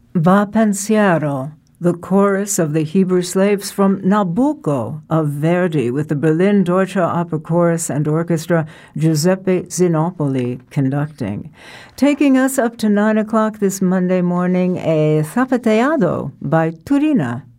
Va Pensiero, the chorus of the Hebrew slaves from Nabucco of Verdi with the Berlin Deutsche Oper Chorus and Orchestra, Giuseppe Zinopoli conducting. Taking us up to 9 o'clock this Monday morning, a Zapateado by Turina.